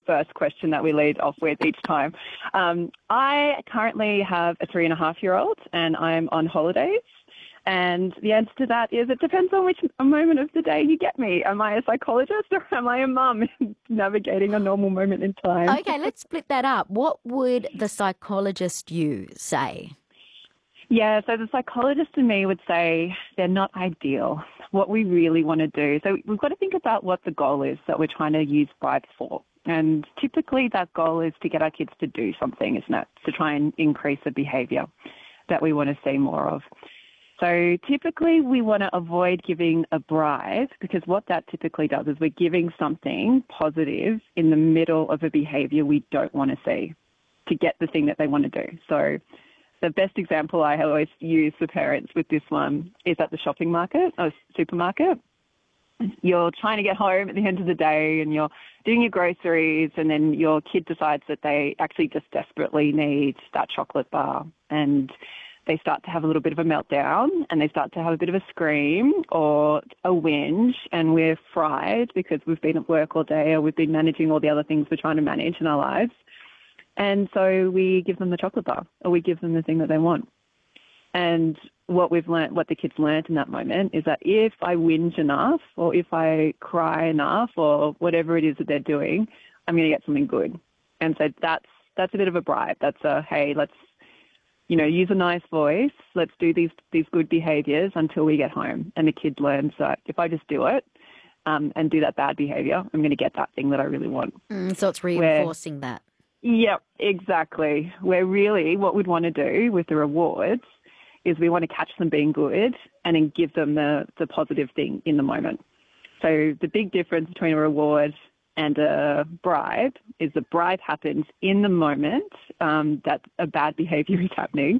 first question that we lead off with each time. I currently have a 3.5-year-old and I'm on holidays. And the answer to that is it depends on which moment of the day you get me. Am I a psychologist or am I a mum navigating a normal moment in time? Okay, let's split that up. What would the psychologist you say? Yeah, so the psychologist in me would say they're not ideal. What we really want to do, so we've got to think about what the goal is that we're trying to use bribes for. And typically that goal is to get our kids to do something, isn't it? To try and increase the behaviour that we want to see more of. So typically we want to avoid giving a bribe because what that typically does is we're giving something positive in the middle of a behaviour we don't want to see to get the thing that they want to do. So the best example I always use for parents with this one is at the shopping market or supermarket. You're trying to get home at the end of the day and you're doing your groceries and then your kid decides that they actually just desperately need that chocolate bar and they start to have a little bit of a meltdown and they start to have a bit of a scream or a whinge and we're fried because we've been at work all day or we've been managing all the other things we're trying to manage in our lives. And so we give them the chocolate bar or we give them the thing that they want. And what we've learnt, what the kids learnt in that moment is that if I whinge enough or if I cry enough or whatever it is that they're doing, I'm going to get something good. And so that's a bit of a bribe. That's a, hey, let's, use a nice voice. Let's do these good behaviours until we get home. And the kid learns that if I just do it and do that bad behaviour, I'm going to get that thing that I really want. So it's reinforcing that. Yep, exactly. Where really what we'd want to do with the rewards is we want to catch them being good and then give them the positive thing in the moment. So the big difference between a reward and a bribe is the bribe happens in the moment that a bad behaviour is happening,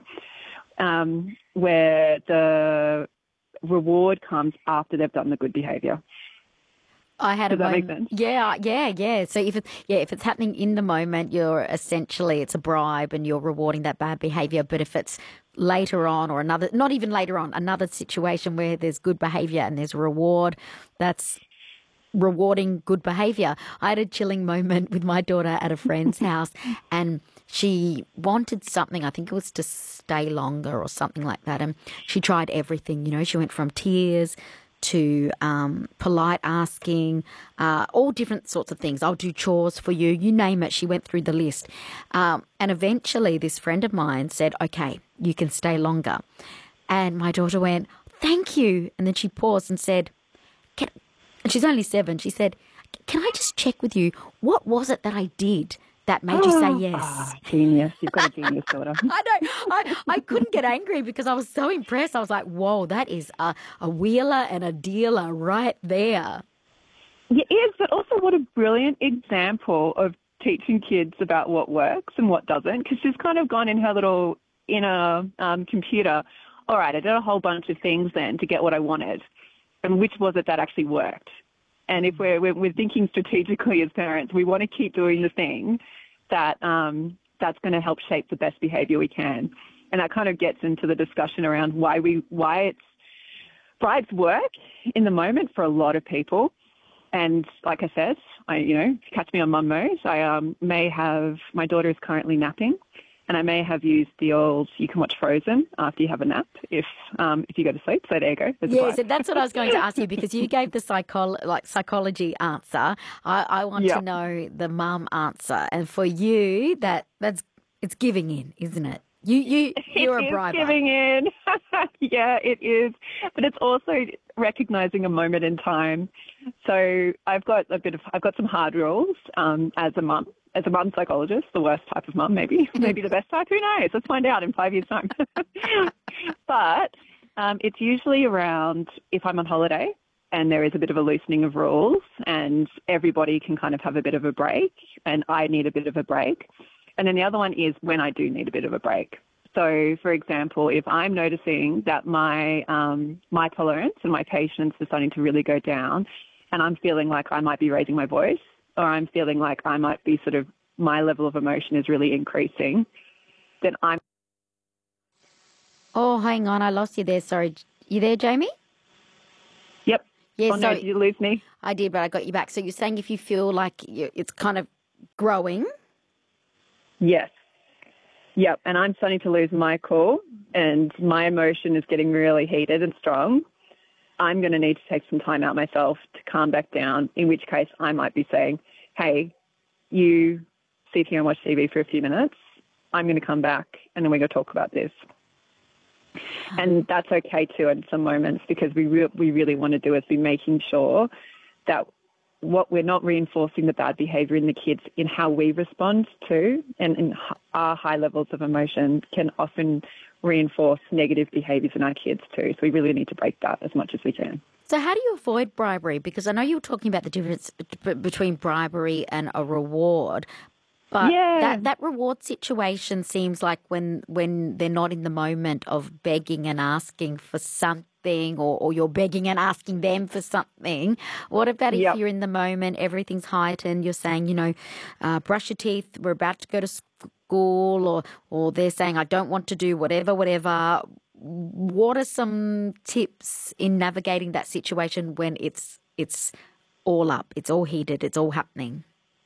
where the reward comes after they've done the good behaviour. I had Does that make sense? Yeah. So if it's happening in the moment, it's a bribe and you're rewarding that bad behaviour. But if it's later on or not even later on, another situation where there's good behaviour and there's a reward, that's rewarding good behaviour. I had a chilling moment with my daughter at a friend's house and she wanted something, I think it was to stay longer or something like that. And she tried everything, she went from tears to polite asking, all different sorts of things. I'll do chores for you, you name it. She went through the list. And eventually this friend of mine said, okay, you can stay longer. And my daughter went, thank you. And then she paused and said, and she's only 7, she said, can I just check with you, what was it that I did that made you say yes? Genius. You've got a genius daughter. I know. I couldn't get angry because I was so impressed. I was like, whoa, that is a wheeler and a dealer right there. It is, but also what a brilliant example of teaching kids about what works and what doesn't, because she's kind of gone in her little inner computer. All right, I did a whole bunch of things then to get what I wanted. And which was it that actually worked? And if we're thinking strategically as parents, we want to keep doing the thing that that's going to help shape the best behaviour we can. And that kind of gets into the discussion around why bribes work in the moment for a lot of people. And like I said, if you catch me on mum mode, I may have, my daughter is currently napping. And I may have used the old, you can watch Frozen after you have a nap if you go to sleep. So there you go. So that's what I was going to ask you because you gave the psychology answer. I want to know the mum answer. And for you, it's giving in, isn't it? You're a briber. It's giving in. Yeah, it is. But it's also recognising a moment in time. So I've got some hard rules as a mum. As a mum psychologist, the worst type of mum, maybe the best type, who knows? Let's find out in 5 years' time. But it's usually around if I'm on holiday and there is a bit of a loosening of rules and everybody can kind of have a bit of a break and I need a bit of a break. And then the other one is when I do need a bit of a break. So, for example, if I'm noticing that my tolerance and my patience is starting to really go down and I'm feeling like I might be raising my voice, or I'm feeling like I might be my level of emotion is really increasing, then I'm... Oh, hang on. I lost you there. Sorry. You there, Jamie? Yep. Yeah, no, did you lose me? I did, but I got you back. So you're saying if you feel like it's kind of growing. Yes. Yep. And I'm starting to lose my cool and my emotion is getting really heated and strong. I'm going to need to take some time out myself to calm back down, in which case I might be saying, hey, you sit here and watch TV for a few minutes. I'm going to come back and then we're going to talk about this. And that's okay too in some moments, because we really want to do is be making sure that what we're not reinforcing the bad behaviour in the kids in how we respond to, and in our high levels of emotion can often reinforce negative behaviours in our kids too. So we really need to break that as much as we can. So how do you avoid bribery? Because I know you were talking about the difference between bribery and a reward. But that reward situation seems like when they're not in the moment of begging and asking for something, or you're begging and asking them for something. What about if you're in the moment, everything's heightened, you're saying, brush your teeth, we're about to go to school, or they're saying, I don't want to do whatever. What are some tips in navigating that situation when it's all up, it's all heated, it's all happening?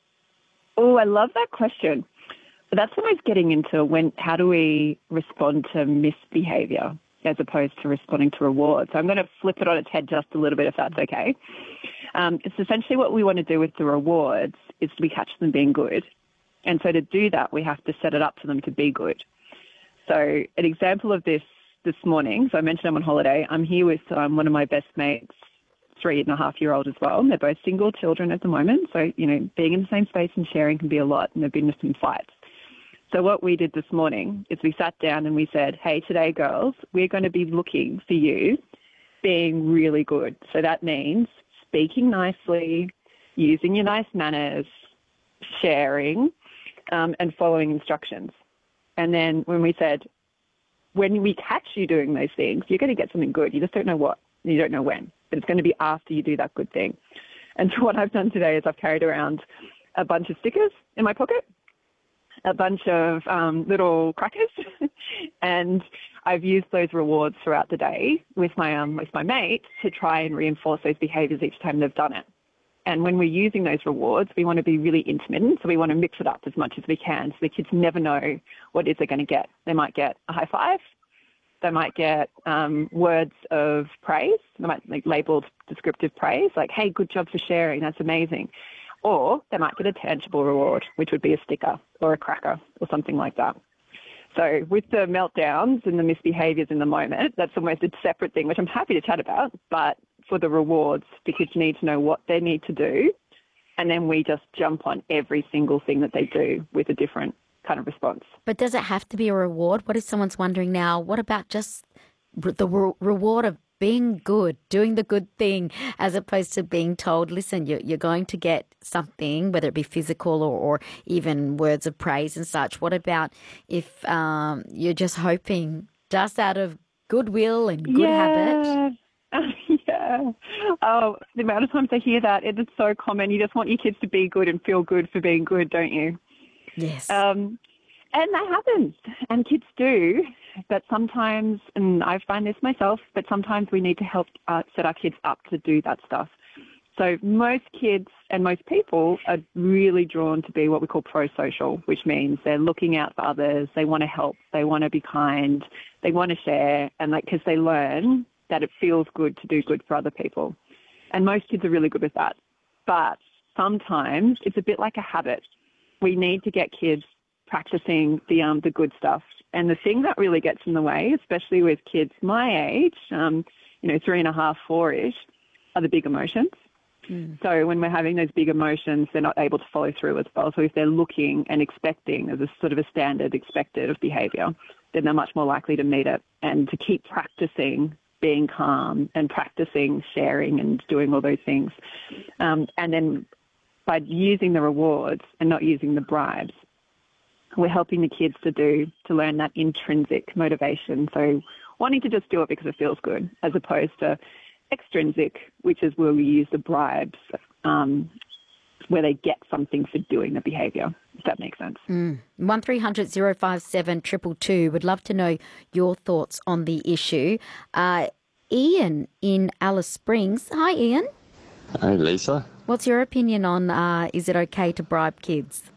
Oh, I love that question. But that's almost getting into how do we respond to misbehaviour as opposed to responding to rewards. So I'm going to flip it on its head just a little bit, if that's okay. It's essentially what we want to do with the rewards is we catch them being good. And so to do that, we have to set it up for them to be good. So an example of this morning, so I mentioned I'm on holiday. I'm here with one of my best mates, 3.5-year-old as well. They're both single children at the moment. So, being in the same space and sharing can be a lot, and there have been some fights. So what we did this morning is we sat down and we said, hey, today, girls, we're going to be looking for you being really good. So that means speaking nicely, using your nice manners, sharing, and following instructions. And then when we said, when we catch you doing those things, you're going to get something good. You just don't know what, and you don't know when. But it's going to be after you do that good thing. And so what I've done today is I've carried around a bunch of stickers in my pocket, a bunch of little crackers, and I've used those rewards throughout the day with my mates to try and reinforce those behaviours each time they've done it. And when we're using those rewards, we want to be really intermittent, so we want to mix it up as much as we can so the kids never know what it is they're going to get. They might get a high five. They might get words of praise. They might labelled descriptive praise, like, hey, good job for sharing, that's amazing. Or they might get a tangible reward, which would be a sticker or a cracker or something like that. So with the meltdowns and the misbehaviours in the moment, that's almost a separate thing, which I'm happy to chat about. But for the rewards, the kids need to know what they need to do, and then we just jump on every single thing that they do with a different kind of response. But does it have to be a reward? What if someone's wondering now, what about just the reward of being good, doing the good thing, as opposed to being told, listen, you're going to get something, whether it be physical or even words of praise and such. What about if you're just hoping, just out of goodwill and good habit? Yeah. Oh, the amount of times I hear that, it's so common. You just want your kids to be good and feel good for being good, don't you? Yes. And that happens, and kids do, but sometimes, and I find this myself, but sometimes we need to help set our kids up to do that stuff. So most kids and most people are really drawn to be what we call pro-social, which means they're looking out for others, they want to help, they want to be kind, they want to share, and because they learn that it feels good to do good for other people. And most kids are really good with that. But sometimes it's a bit like a habit. We need to get kids practicing the good stuff. And the thing that really gets in the way, especially with kids my age, 3.5, 4-ish, are the big emotions. So when we're having those big emotions, they're not able to follow through as well. So if they're looking and expecting as a sort of a standard expected of behaviour, then they're much more likely to meet it. And to keep practicing being calm and practicing sharing and doing all those things. And then by using the rewards and not using the bribes, we're helping the kids to learn that intrinsic motivation. So wanting to just do it because it feels good, as opposed to extrinsic, which is where we use the bribes, where they get something for doing the behaviour, if that makes sense. 1300 057 222. Would love to know your thoughts on the issue. Ian in Alice Springs. Hi, Ian. Hi, Lisa. What's your opinion on is it okay to bribe kids?